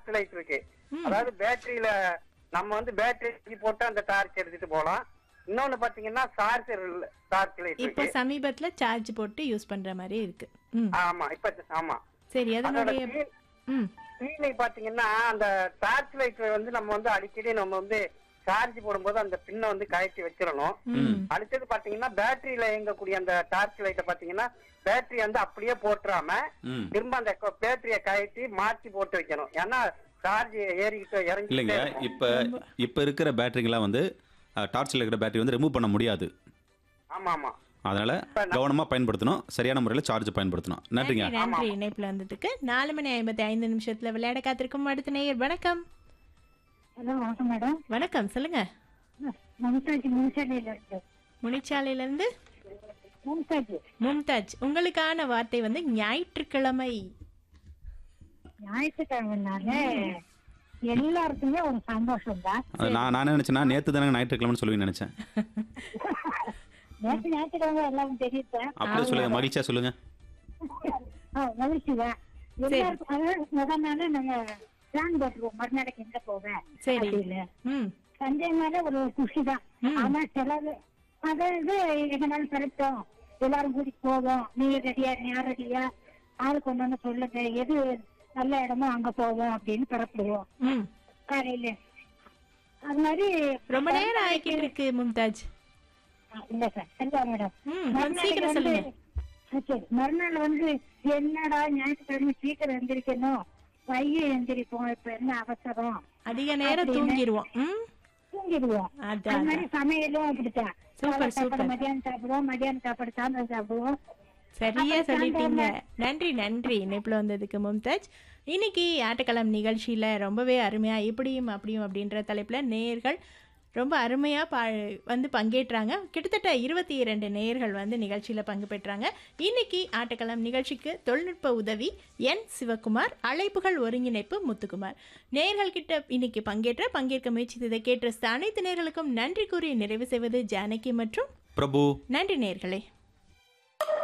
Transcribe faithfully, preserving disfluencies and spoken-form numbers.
Torch light இருக்கு. அதாவது பேட்டரியில நம்ம வந்து பேட்டரி போட்டு அந்த டார்ச் எடுத்துட்டு போலாம். இன்னொன்னு பாத்தீங்கன்னா சார்ஜர் டார்ச் லைட் இப்ப இருக்கு. சமீபத்துல சார்ஜ் போட்டு யூஸ் பண்ற மாதிரி இருக்கு. ம் ஆமா இப்ப ஆமா. சரி அதனுடைய ம் ஸ்க்ரீன்ல பாத்தீங்கன்னா அந்த டார்ச் லைட் வந்து நம்ம வந்து அடிக்கடி நம்ம வந்து சார்ஜ் போடும்போது அந்த பின்ன வந்து கழட்டி வச்சிடணும். அடுத்தது பாத்தீங்கன்னா பேட்டரியில இயங்கக்கூடிய அந்த டார்ச் லைட்டை பாத்தீங்கன்னா பேட்டரி வந்து அப்படியே போட்டுறாம திரும்ப அந்த பேட்டரியை கழட்டி மாற்றி போட்டு வைக்கணும். ஏன்னா சார்ஜ் ஏறிக்கிட்டு இறங்கி இல்லைங்க. இப்ப இப்ப இருக்கிற பேட்டரிங்கெல்லாம் வந்து டார்ச்சில் இருக்கிற பேட்டரி வந்து ரிமூவ் பண்ண முடியாது. ஆமா ஆமா. அதனால கவனமா பயன்படுத்தணும், சரியான முறையில் சார்ஜ் பயன்படுத்தணும். நன்றிங்க. நன்றி இணைப்புல வந்ததுக்கு. நாலு மணி ஐம்பத்தி ஐந்து நிமிஷத்துல விளையாட காத்திருக்கும் அடுத்த நேயர். வணக்கம். ஹலோ வணக்கம் மேடம். வணக்கம் சொல்லுங்க. மும்தாஜ் முன்சாலையில இருக்கு. முனிச்சாலையில இருந்து மும்தாஜ். மும்தாஜ், உங்களுக்கான வார்த்தை வந்து ஞாயிற்றுக்கிழமை. ஞாயிற்றுக்கிழமைனால எல்லாருக்குமே ஒரு சந்தோஷம் தான். நான் நான் நினைச்சேன்னா நேற்று தானே ஞாயிற்றுக்கிழமைன்னு சொல்லுவீங்கன்னு நினைச்சேன். நேற்று ஞாயிற்றுக்கிழமை எல்லாரும் தெரியுது. அப்படியே சொல்லுங்க, மகிழ்ச்சியா சொல்லுங்க. மகிழ்ச்சி தான் எல்லாருக்கும். அதாவது முதல் நாள் நாங்க பிளான் போட்டுருவோம் மறுநாளைக்கு எங்க போவேன் அப்படின்னு. சண்டே மேல ஒரு குஷி தான். ஆனா செலவு அதாவது எங்கனாலும் கிடைச்சோம் எல்லாரும் கூட்டிட்டு போவோம். நீங்க ரெடியா யார் ரெடியா ஆள் கொண்டு வந்து சொல்லுங்க எது நல்ல இடமோ அங்க போவோம் அப்படின்னு புறப்படுவோம் காலையில. அது மாதிரி ரொம்ப நேரம் ஆகிட்டு இருக்கு மும்தாஜ். இல்ல சார் சரியா மேடம். சீக்கிரம் சொல்லுங்க. சரி மறுநாள் வந்து என்னடா ஞாயிற்றுக்கிழமை சீக்கிரம் எந்திரிக்கணும் பைய எந்திரிப்போம் இப்ப என்ன அவசரம் அதிக நேரம் தூங்கிடுவோம் தூங்கிடுவோம். அது மாதிரி சமையலும் அப்படித்தான். மத்தியானம் சாப்பிடுவோம், மத்தியானம் சாப்பாடு சாயந்தரம் சாப்பிடுவோம். சரியா சொல்லிட்டீங்க. நன்றி நன்றி இணைப்புல வந்ததுக்கு மும்தாஜ். இன்னைக்கு ஆட்டக்களம் நிகழ்ச்சியில ரொம்பவே அருமையா இப்படியும் அப்படியும் அப்படின்ற தலைப்புல நேயர்கள் ரொம்ப அருமையா பா வந்து பங்கேற்றாங்க. கிட்டத்தட்ட இருபத்தி இரண்டு நேயர்கள் வந்து நிகழ்ச்சியில பங்கு பெற்றாங்க. இன்னைக்கு ஆட்டக்களம் நிகழ்ச்சிக்கு தொழில்நுட்ப உதவி என் சிவகுமார், அழைப்புகள் ஒருங்கிணைப்பு முத்துக்குமார். நேயர்கள் கிட்ட இன்னைக்கு பங்கேற்ற பங்கேற்க முயற்சித்ததை கேட்ட அனைத்து நேயர்களுக்கும் நன்றி கூறி நிறைவு செய்வது ஜானகி மற்றும் பிரபு. நன்றி நேயர்களே.